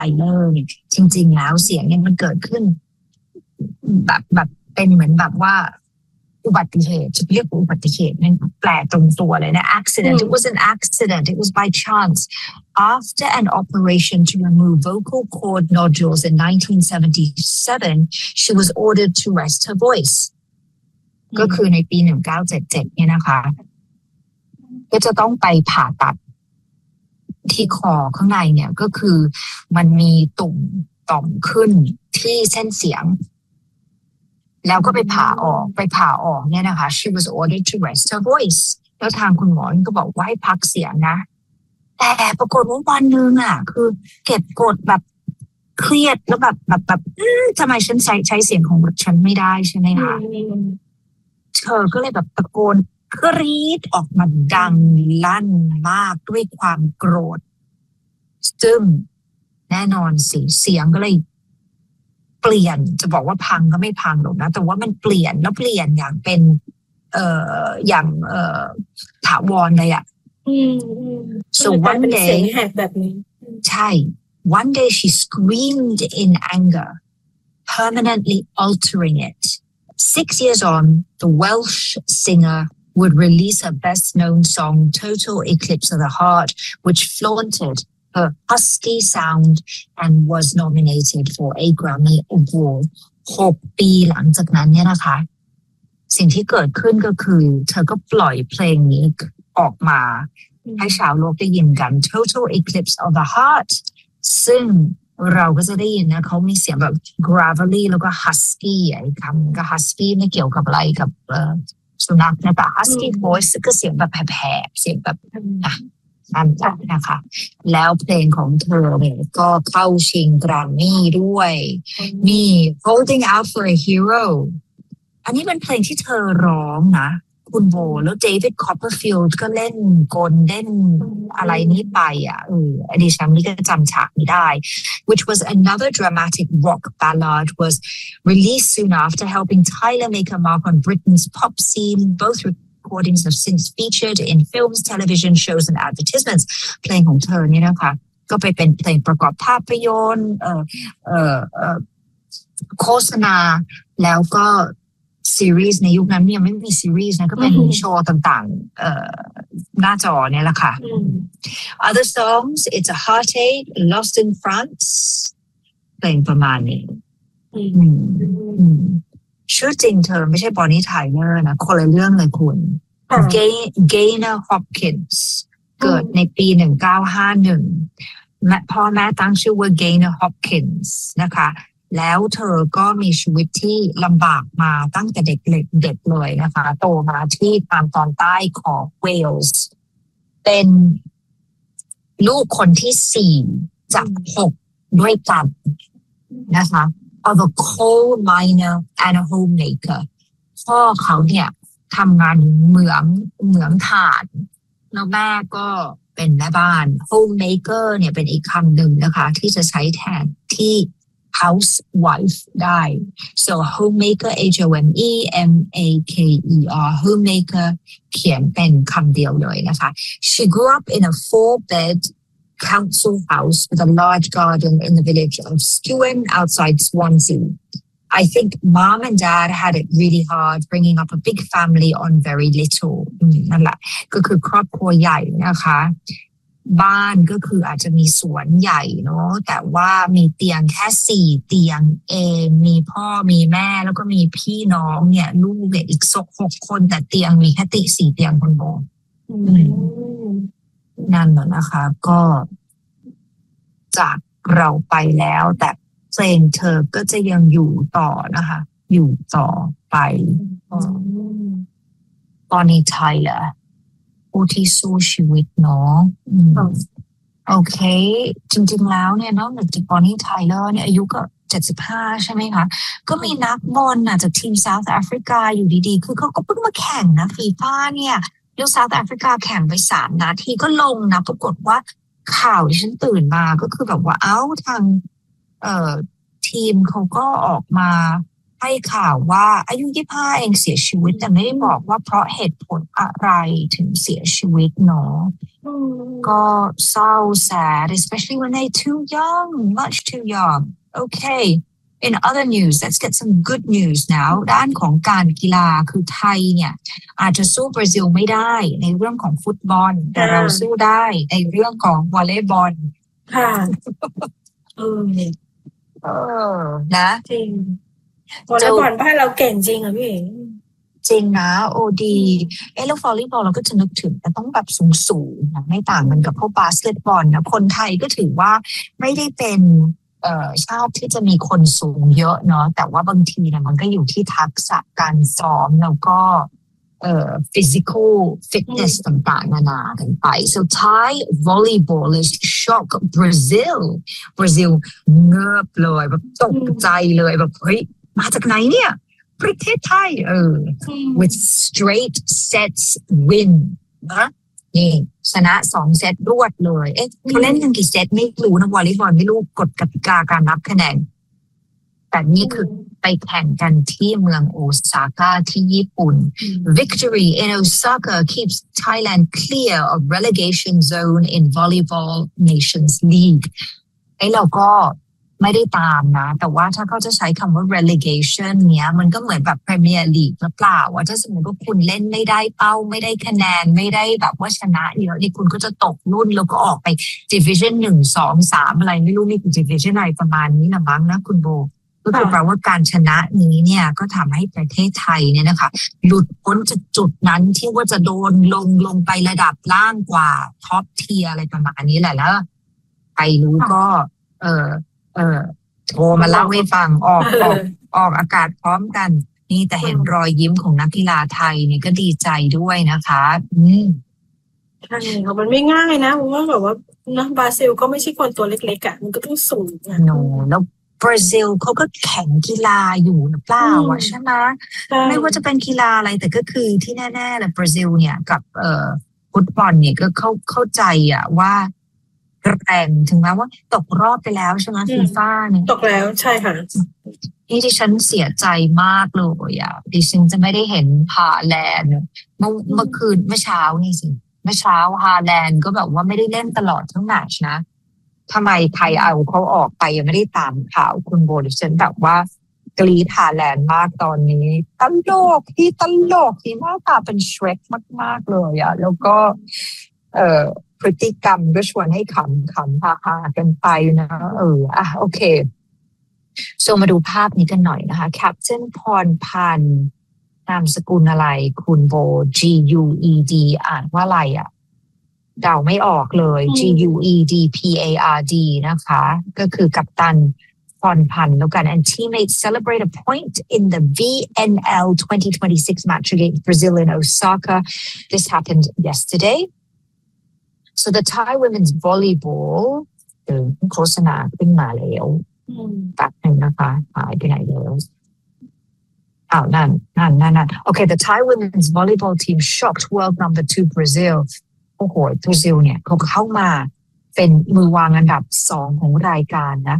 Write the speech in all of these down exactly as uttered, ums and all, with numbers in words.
เลอร์เนี่ยจริงๆแล้วเสียงเนี่ยมันเกิดขึ้นแบบแบบเป็นเหมือนแบบว่าอุบัติเหตุจะเรียกว่าอุบัติเหตุนั่นแปลตรงตัวเลยนะ accident it was an accident it was by chance after an operation to remove vocal cord nodules in nineteen seventy-seven she was ordered to rest her voice ก็คือในปีหนึ่งเก้าเจ็ดเจ็ดเนี่ยนะคะก็จะต้องไปผ่าตัดที่คอข้างในเนี่ยก็คือมันมีตุ่มต่อมขึ้นที่เส้นเสียงแล้วก็ไปผ่าออกไปผ่าออกเนี่ยนะคะ she was ordered to rest her voice แล้วทางคุณหมอก็บอกว่าให้พักเสียงนะแต่ปรากฏว่าวันนึงอ่ะคือเก็บกดแบบเครียดแล้วแบบแบบแบบทำไมฉันใช้ใช้เสียงของฉันไม่ได้ใช่ไหมคะเธอก็เลยแบบตะโกนกรีดออกมาดังลั่นมากด้วยความโกรธซึ่งแน่นอนสิเสียงก็เลยเปลี่ยนจะบอกว่าพังก็ไม่พังหรอกนะแต่ว่ามันเปลี่ยนแล้วเปลี่ยนอย่างเป็นเอ่ออย่างเอ่อถาวรเลยอ่ะ so one day แบบนี้ใช่ one day she screamed in anger permanently altering it six years on the Welsh singer would release her best-known song Total Eclipse of the Heart which flaunted her husky sound and was nominated for a Grammy Award หกปีหลังจากนั้นเนี่ยนะคะสิ่งที่เกิดขึ้นก็คือเธอก็ปล่อยเพลงนี้ออกมาให้ชาวโลกได้ยินกัน Total Eclipse of the Heart ซึ่งเราก็จะได้ยินนะเขามีเสียงแบบ gravelly แล้วก็ husky ไอ้คำก็ husky ไม่เกี่ยวกับอะไรกับสุนัขนะแต่ husky voice ก็เสียงแบบแผลบๆเสียงแบบอ่ะนั่นแหละนะคะแล้วเพลงของเธอเนี่ยก็เข้าชิงแกรมมี่ด้วยมี Holding Out for a Hero อันนี้เป็นเพลงที่เธอร้องนะคุณโบแล้วเดวิดคอปเปอร์ฟิลด์ก็เล่นกลเล่นอะไรนี้ไปอ่ะเอออดิฉันนี่ก็จำฉากไม่ได้ which was another dramatic rock ballad was released soon after helping Tyler make a mark on Britain's pop scene both recordings have since featured in films television shows and advertisements เพลงของเธอเนี่ยนะคะก็ไปเป็นเพลงประกอบภาพยนตร์เอ่อเอ่อเอ่อโฆษณาแล้วก็ซีรีส์ในยุคนั้นยังไม่มีซีรีส์นะก็เป็นโชว์ต่างๆเอ่อหน้าจอเนี่ยแหละค่ะ Other songs It's a Heartache Lost in France เพลงประมาณนี้ชื่อจริงเธอไม่ใช่บอนนี่ไทเลอร์นะคนละเรื่องเลยคุณเกย์นาฮอปกินส์เกิดในปีหนึ่งเก้าห้าหนึ่งแม่พ่อแม่ตั้งชื่อว่าเกย์นาฮอปกินส์นะคะแล้วเธอก็มีชีวิตที่ลำบากมาตั้งแต่เด็กเด็กเลยนะคะโตมาที่ทางตอนใต้ของเวลส์เป็นลูกคนที่สี่จากหกด้วยกันนะคะ of a coal miner and a homemaker พ่อเขาเนี่ยทำงานเหมืองเหมืองถ่านแล้วแม่ก็เป็นแม่บ้าน homemaker เนี่ยเป็นอีกคำหนึ่งนะคะที่จะใช้แทนที่ housewife ได้ so homemaker H O M E M A K E R homemaker เขียนเป็นคำเดียวเลยนะคะ she grew up in a four bed council house with a large garden in the village of Skewen outside Swansea. I think mom and dad had it really hard bringing up a big family on very little. นั่นแหละก็คือครอบครัวใหญ่นะคะบ้านก็คืออาจจะมีสวนใหญ่เนาะแต่ว่ามีเตียงแค่สี่เตียงเองมีพ่อมีแม่แล้วก็มีพี่น้องเนี่ยลูกเนี่ยอีกสักหกคนแต่เตียงมีแค่ติสี่เตียงคนโบนั่นแหละนะคะก็จากเราไปแล้วแต่เพลงเธอก็จะยังอยู่ต่อนะคะอยู่ต่อไปตอนนี้ไทยแหละผู้ที่สู้ชีวิตเนาะโอเคจริงๆแล้วเนี่ยนอกจากบอนนี่ไทเลอร์เนี่ยอายุก็เจ็ดสิบห้าใช่ไหมคะก็มีนักบอลน่ะจากทีมเซาท์แอฟริกาอยู่ดีๆคือเขาก็เพิ่งมาแข่งนะฟีฟ่าเนี่ยแล้วเซาท์แอฟริกาแข่งไปสามนาทีก็ลงนะปรากฏว่าข่าวที่ฉันตื่นมาก็คือแบบว่าเอ้าทางเอ่อทีมเขาก็ออกมาให้ข่าวว่าอายุยี่สิบห้าเองเสียชีวิตแต่ไม่ได้บอกว่าเพราะเหตุผลอะไรถึงเสียชีวิตเนาะก็เศร้า sad especially when they're too young much too young okay in other news let's get some good news now ด้านของการกีฬาคือไทยเนี่ยอาจจะสู้บราซิลไม่ได้ในเรื่องของฟุตบอลแต่เราสู้ได้ในเรื่องของวอลเลย์บอลค่ะเออเออนะจริงวอลเลย์บอลบ้านเราเก่งจริงอ่ะพี่เอ๋จริงนะโอดีเอ๊ะแล้ววอลเลย์บอลเราก็จะนึกถึงแต่ต้องแบบสูงๆนะไม่ต่างกันกับพวกบาสเกตบอลนะคนไทยก็ถือว่าไม่ได้เป็นเอ่อชาติที่จะมีคนสูงเยอะเนาะแต่ว่าบางทีเนี่ยมันก็อยู่ที่ทักษะการซ้อมแล้วก็เอ่อ physical fitness ต่างๆนานากันไป so Thai volleyballers shock Brazil Brazil เงือบเลยแบบตกใจเลยแบบเฮ้ยมาจากไหนเนี่ยประเทศไทยเออ with straight sets win นะนี่ชนะสองเซตรวดเลยเอ๊ะเขาเล่นกันกี่เซตไม่รู้นะวอลเลย์บอลไม่รู้กฎกติกาการนับคะแนนแต่นี่คือไปแข่งกันที่เมืองโอซาก้าที่ญี่ปุ่น Victory in Osaka keeps Thailand clear of relegation zone in Volleyball Nations League ไอ้เราก็ไม่ได้ตามนะแต่ว่าถ้าเขาจะใช้คำว่า relegation เนี้ยมันก็เหมือนแบบ Premier League หรือเปล่าว่าถ้าสมมติว่าคุณเล่นไม่ได้เป้าไม่ได้คะแนนไม่ได้แบบว่าชนะเยอะนี่คุณก็จะตกรุ่นแล้วก็ออกไป Division หนึ่ง สอง สามอะไรไม่รู้มี Division อะไรประมาณนี้นะบ้างนะคุณโบก็คือแปลว่าการชนะนี้เนี่ยก็ทำให้ประเทศไทยเนี่ยนะคะหลุดพ้นจากจุดนั้นที่ว่าจะโดนลงลงไประดับล่างกว่าท็อปเทียร์อะไรประมาณนี้แหละแล้วใครรู้ก็เออเออโทรมาเล่าให้ฟังออกออกออกอากาศพร้อมกันนี่แต่เห็นรอยยิ้มของนักกีฬาไทยนี่ก็ดีใจด้วยนะคะอืมใช่ค่ะมันไม่ง่ายนะเพราะว่าแบบว่านะบราซิลก็ไม่ใช่คนตัวเล็กๆอ่ะมันก็ต้องสูงอ่ะโนแล้วบราซิลเขาก็แข่งกีฬาอยู่หรือเปล่าอ่ะใช่ไหมไม่ว่าจะเป็นกีฬาอะไรแต่ก็คือที่แน่ๆแหละบราซิลเนี่ยกับเอ่อฟุตบอลเนี่ยก็เข้าเข้าใจอ่ะว่าแรงถึงแม้ว่าตกรอบไปแล้วใช่ไหมฟีฟ่าเนี่ยตกแล้วใช่ค่ะนี่ที่ฉันเสียใจมากเลยอ่ะดิฉันจะไม่ได้เห็นฮาแลนด์เมื่อเมื่อคืนเมื่อเช้านี่สิเมื่อเช้าฮาแลนด์ก็แบบว่าไม่ได้เล่นตลอดทั้งแมตช์นะทำไมไทยเอาเขาออกไปยังไม่ได้ตามข่าวคุณโบดิฉันแบบว่ากรี๊ดฮาแลนด์มากตอนนี้ตลกที่ตลกที่หน้าตาเป็นเชรกมากๆเลยอ่ะแล้วก็เอ่อพฤติกรรมก็ชวนให้ขำขำฮาๆกันไปนะเอออ่ะโอเคโซมาดูภาพนี้กันหน่อยนะคะแคปเจนพรพันธ์นามสกุลอะไรคุณโบ G U E D อ่านว่าอะไรอ่ะเดาไม่ออกเลย G U E D P A R D นะคะก็คือกัปตันพรพันธ์แล้วกัน and teammates celebrate a point in the V N L twenty twenty-six match against Brazil in Osaka. This happened yesterday.So the Thai women's volleyball เออโฆษณาขึ้นมาแล้วตัดหนึ่งนะคะหายไปไหนแล้วอ้าวนั่นนั่นนั่นนั่น Okay the Thai women's volleyball team shocked world number two Brazil โอ้โหบราซิลเนี่ยเขาเข้ามาเป็นมือวางอันดับสองของรายการนะ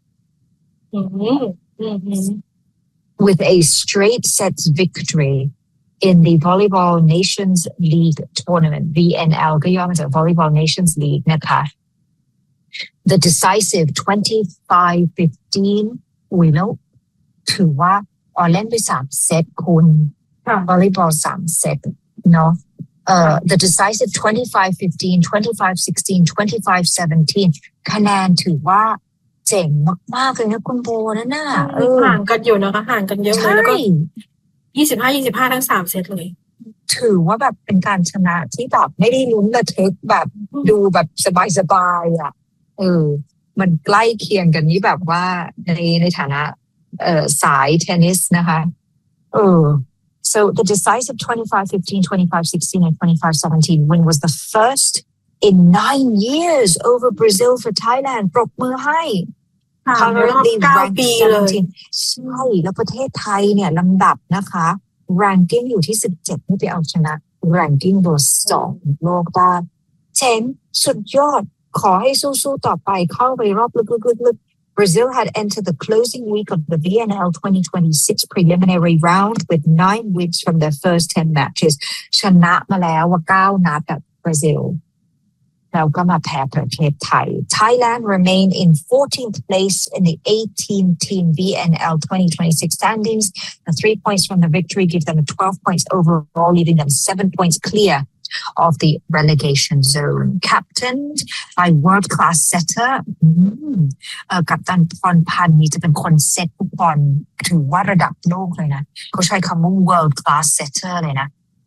with a straight sets victory.In the Volleyball Nations League tournament, V N L ก็ย่อมาจาก Volleyball Nations League นะคะ The decisive twenty-five fifteen อุ้ยแล้วถือว่าออเล่นไปสามเซตคุณวอลเลย์บอลสามเซตเนาะเอ่อ The decisive twenty-five fifteen, twenty-five sixteen, twenty-five seventeen คะแนนถือว่าเจ๋งมากๆเลยนะคุณโบนั่นน่ะห่างกันอยู่นะคะห่างกันเยอะเลยแล้วก็ยี่สิบห้า ยี่สิบห้าทั้งสามเซตเลยถือว่าแบบเป็นการชนะที่แบบไม่ได้ลุ้นระทึกแบบดูแบบสบายๆอ่ะเออมันใกล้เคียงกันนี้แบบว่าในในฐานะเอ่อสายเทนนิสนะคะเออ so the decisive twenty-five fifteen, twenty-five sixteen and twenty-five seventeen win was the first in nine years over Brazil for Thailand ปรบมือให้ currently ranked seventeen ใช่แล้วประเทศไทยเนี่ยลำดับนะคะ ranking อยู่ที่สิบเจ็ดนี่ไปเอาชนะ ranking เบอร์สองโลกได้เจ๋งสุดยอดขอให้สู้ๆต่อไปเข้าไปรอบลึก Brazil had entered the closing week of the V N L twenty twenty-six preliminary round with nine wins from their first ten matches ชนะมาแล้วว่าเก้านัดกับบราซิลแล้วก็มาแพ้ประเทศไทย Thailand remained in fourteenth place in the eighteen-team V N L twenty twenty-six standings. The three points from the victory give them twelve points overall, leaving them seven points clear of the relegation zone. Captained by world-class setter เอ่อกัปตันพรพันธ์นี่จะเป็นคนเซตฟุตบอลถือว่าระดับโลกเลยนะเขาใช้คำว่า world-class setter เลยนะ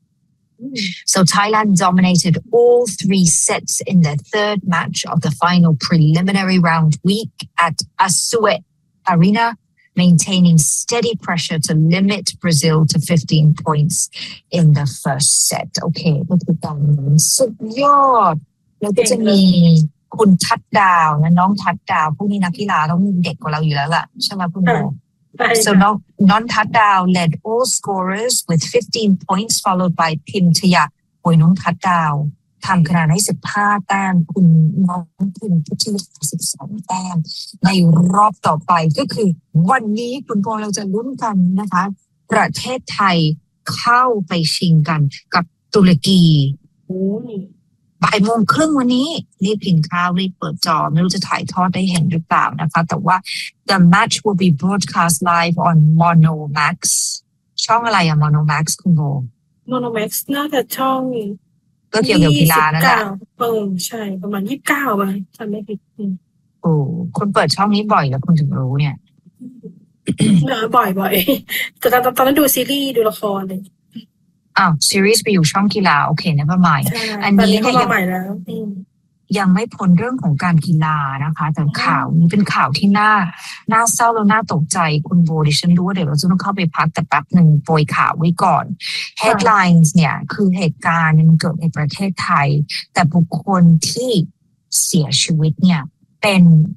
So Thailand dominated all three sets in their third match of the final preliminary round week at Asuet Arena, maintaining steady pressure to limit Brazil to fifteen points in the first set. Okay, ก็คือตอนนี้สุดยอดแล้วก็จะมีคุณทัดดาวนะน้องทัดดาวพวกนี้นักกีฬาต้องเด็กกว่าเราอยู่แล้วล่ะใช่ไหมคุณโมSo Non Thatdao led all scorers with fifteen points, followed by Pim Thaya โอ้ยน้องทัดดาวทำคะแนนให้สิบห้าแต้มคุณน้องพิมพิชยาสิบสองแต้มในรอบต่อไปก็คือวันนี้คุณโบเราจะลุ้นกันนะคะประเทศไทยเข้าไปชิงกันกับตุรกีบ่ายโมงครึ่งวันนี้รีบกินข้าวรีบเปิดจอไม่รู้จะถ่ายทอดได้เห็นหรือเปล่านะคะแต่ว่า the match will be broadcast live on Monomax ช่องอะไรอะ Monomax คุณโบ Monomax น่าจะช่องก็เกี่ยวกับกีฬานั่นแหละเออใช่ประมาณยี่สิบเก้าป่ะจำไม่ผิดโอ้คุณเปิดช่องนี้บ่อยแล้วคุณถึงรู้เนี่ยเออบ่อยๆแต่ตอนตอนนั้นดูซีรีส์ดูละครเลยอ้าวซีรีส์ไปอยู่ช่องกีฬาโอเคนะประมาณอันนี้เนี่ยยังยังไม่พ้นเรื่องของการกีฬานะคะแต่ข่าวนี้เป็นข่าวที่น่าน่าเศร้าแล้วน่าตกใจคุณโบดิฉันรู้ว่าเดี๋ยวเราจะต้องเข้าไปพักแต่แป๊บหนึ่งโปรยข่าวไว้ก่อน headlines เนี่ยคือเหตุการณ์มันเกิดในประเทศไทยแต่บุคคลที่เสียชีวิตเนี่ยเป็น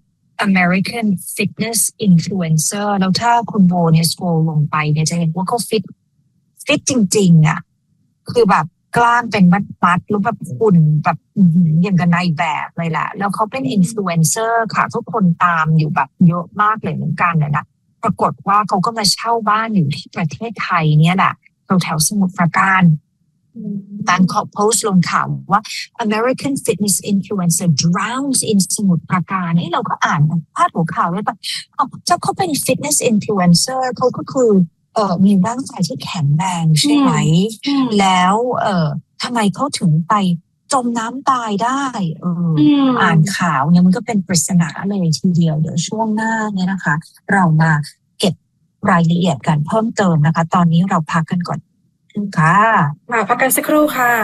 American fitness influencer แล้วถ้าคุณโบเนี่ยสโครลลงไปเนี่ยจะเห็นว่าเขาฟิตฟิตจริงๆอ่ะคือแบบกล้ามเป็นมัดๆแล้วแบบหุ่นแบบอย่างกับนายแบบเลยแหละแล้วเขาเป็นอินฟลูเอนเซอร์ค่ะทุกคนตามอยู่แบบเยอะมากเลยเหมือนกันนะปรากฏว่าเขาก็มาเช่าบ้านอยู่ที่ประเทศไทยเนี่ยแหละแถวๆสมุทรปราการบางข้อโพสต์ลงข่าวว่า American fitness influencer drowns in สมุทรปราการนี่เราก็อ่านพาดหัวข่าวเลยป่ะเจ้าเขาเป็น fitness influencer เขาก็คือเอ่อมีร่างกายที่แข็งแรงใช่ไหมแล้วเอ่อทำไมเขาถึงไปจมน้ำตายได้เอออ่านข่าวเนี่ยมันก็เป็นปริศนาเลยทีเดียวเดี๋ยวช่วงหน้าเนี่ยนะคะเรามาเก็บรายละเอียดกันเพิ่มเติมนะคะตอนนี้เราพักกันก่อนค่ะมาพักกันสักครู่ค่ะ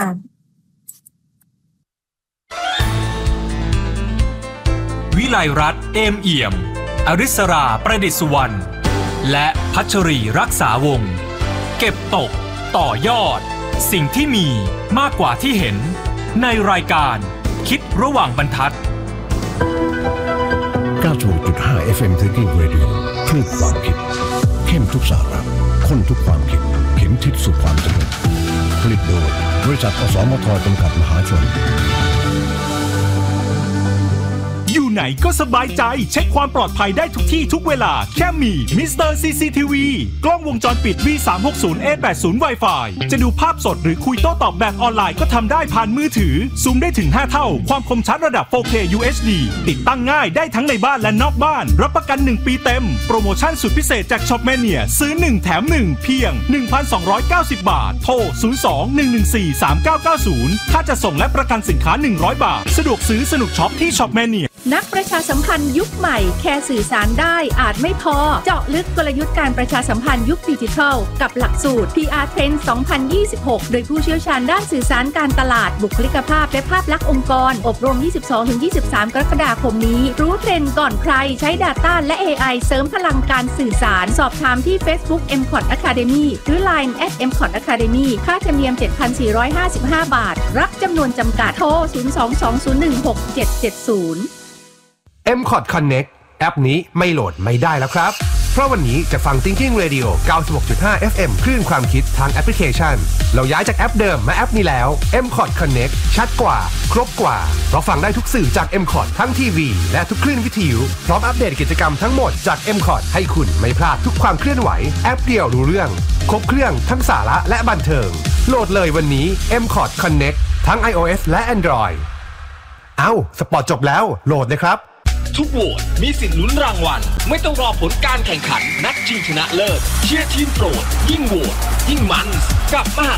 วิไลรัตน์เอมเอี่ยมอริศราประดิษฐ์สุวรรณและพัชรีรักษาวงศ์เก็บตกต่อยอดสิ่งที่มีมากกว่าที่เห็นในรายการคิดระหว่างบรรทัดเก้าสิบหกจุดห้า เอฟ เอ็ม Thinking Radio คลื่นความคิดเข้มทุกสาระข้นทุกความคิดเข็มทิศสู่ความสำเร็จผลิตโดยบริษัทอสมทจำกัดมหาชนอยู่ไหนก็สบายใจเช็คความปลอดภัยได้ทุกที่ทุกเวลาแค่มี มิสเตอร์ ซี ซี ที วี กล้องวงจรปิด วี สามหกศูนย์ เอ แปดสิบ Wi-Fi จะดูภาพสดหรือคุยโต้ตอบแบบออนไลน์ก็ทำได้ผ่านมือถือซูมได้ถึงห้าเท่าความคมชัดระดับ โฟร์เค ยู เอช ดี ติดตั้งง่ายได้ทั้งในบ้านและนอกบ้านรับประกันหนึ่งปีเต็มโปรโมชั่นสุดพิเศษจากช็อปแมเนียซื้อหนึ่งแถมหนึ่งเพียง หนึ่งพันสองร้อยเก้าสิบ บาทโทรศูนย์ สอง หนึ่ง หนึ่ง สี่ สาม เก้า เก้า ศูนย์ถ้าจะส่งและประกันสินค้าหนึ่งร้อยบาทสะดวกซื้อสนุกช็อปที่ช็อปแมเนียนักประชาสัมพันธ์ยุคใหม่แค่สื่อสารได้อาจไม่พอเจาะลึกกลยุทธ์การประชาสัมพันธ์ยุคดิจิทัลกับหลักสูตร พี อาร์ Trend สองพันยี่สิบหกโดยผู้เชี่ยวชาญด้านสื่อสารการตลาดบุคลิกภาพและภาพลักษณ์องค์กรอบรม ยี่สิบสองถึงยี่สิบสาม กรกฎาคมนี้รู้เทรนด์ก่อนใครใช้ Data และ เอ ไอ เสริมพลังการสื่อสารสอบถามที่ Facebook เอ็ม คอท Academy หรือ ไลน์ แอท เอ็ม คอท Academy ค่าธรรมเนียม เจ็ดพันสี่ร้อยห้าสิบห้า บาทรับจำนวนจำกัดโทรศูนย์ สอง สอง ศูนย์ หนึ่ง หก เจ็ด เจ็ด ศูนย์เอ็ม คอท Connect แอปนี้ไม่โหลดไม่ได้แล้วครับเพราะวันนี้จะฟัง Thinking Radio เก้าสิบหกจุดห้า เอฟ เอ็ม คลื่นความคิดทางแอปพลิเคชันเราย้ายจากแอปเดิมมาแอปนี้แล้ว เอ็ม คอร์ด Connect ชัดกว่าครบกว่าเพราะฟังได้ทุกสื่อจาก เอ็ม คอร์ด ทั้งทีวีและทุกคลื่นวิทยุพร้อมอัปเดตกิจกรรมทั้งหมดจาก เอ็ม คอร์ด ให้คุณไม่พลาดทุกความเคลื่อนไหวแอปเดียวรู้เรื่องครบเครื่องทั้งสาระและบันเทิงโหลดเลยวันนี้ เอ็ม คอร์ด Connect ทั้ง iOS และ Android เอ้าสปอร์ตจบแล้วโหลดเลยครับทุกโหวตมีสิทธิ์ลุ้นรางวัลไม่ต้องรอผลการแข่งขันนัดชิงชนะเลิศเชียร์ทีมโปรดยิ่งโหวตยิ่งมันกับมห